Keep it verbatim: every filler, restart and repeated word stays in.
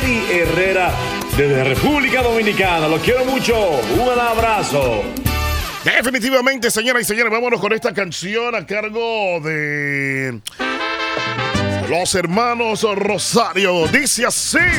Eddie Herrera desde República Dominicana. Los quiero mucho. Un abrazo. Definitivamente, señoras y señores, vámonos con esta canción a cargo de los hermanos Rosario. Dice así.